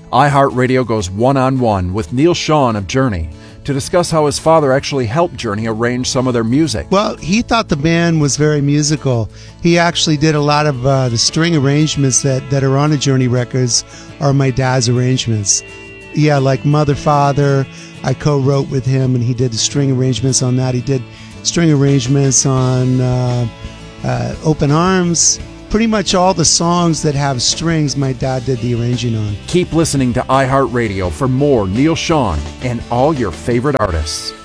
iHeartRadio goes one-on-one with Neil Sean of Journey to discuss how his father actually helped Journey arrange some of their music. Well, he thought the band was very musical. He actually did a lot of the string arrangements that are on the Journey records are my dad's arrangements. Yeah, like Mother, Father, I co-wrote with him, and he did the string arrangements on that. He did string arrangements on Open Arms. Pretty much all the songs that have strings, my dad did the arranging on. Keep listening to iHeartRadio for more Neil Sean and all your favorite artists.